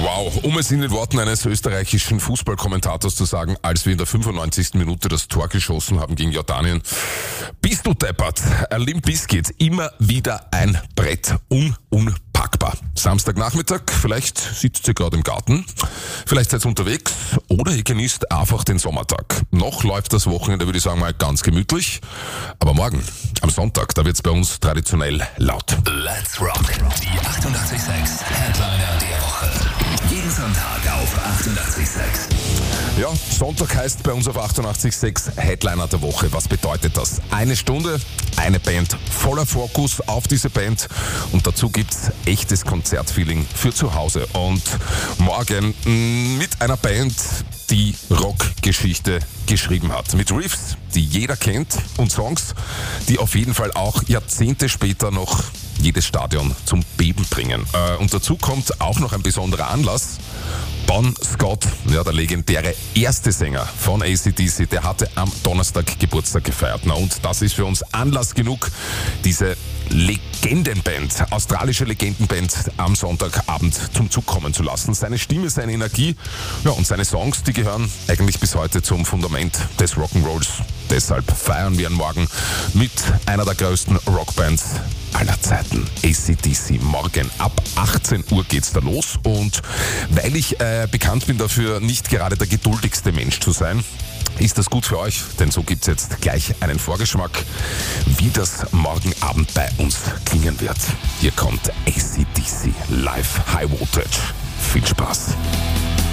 Wow, um es in den Worten eines österreichischen Fußballkommentators zu sagen, als wir in der 95. Minute das Tor geschossen haben gegen Jordanien. Bist du deppert? Limp Bizkit, immer wieder ein Brett. Unpackbar. Samstagnachmittag, vielleicht sitzt ihr gerade im Garten, vielleicht seid ihr unterwegs oder ihr genießt einfach den Sommertag. Noch läuft das Wochenende, würde ich sagen, mal ganz gemütlich. Aber morgen, am Sonntag, da wird es bei uns traditionell laut. Let's rock. Die 88.6 Headliner der Woche. Jeden Sonntag auf 88.6. Ja, Sonntag heißt bei uns auf 88.6 Headliner der Woche. Was bedeutet das? Eine Stunde, eine Band, voller Fokus auf diese Band und dazu gibt's echtes Konzertfeeling für zu Hause. Und morgen mit einer Band, die Rockgeschichte geschrieben hat. Mit Riffs, die jeder kennt und Songs, die auf jeden Fall auch Jahrzehnte später noch jedes Stadion zum Beben bringen. Und dazu kommt auch noch ein besonderer Anlass. Bon Scott, ja, der legendäre erste Sänger von AC/DC, der hatte am Donnerstag Geburtstag gefeiert. Na, und das ist für uns Anlass genug, diese Legendenband, australische Legendenband am Sonntagabend zum Zug kommen zu lassen. Seine Stimme, seine Energie, ja, und seine Songs, die gehören eigentlich bis heute zum Fundament des Rock'n'Rolls. Deshalb feiern wir morgen mit einer der größten Rockbands aller Zeiten, AC/DC. Morgen ab 18 Uhr geht's da los und weil ich bekannt bin dafür, nicht gerade der geduldigste Mensch zu sein, ist das gut für euch, denn so gibt's jetzt gleich einen Vorgeschmack, wie das morgen Abend bei uns klingen wird. Hier kommt AC/DC live High Voltage. Viel Spaß.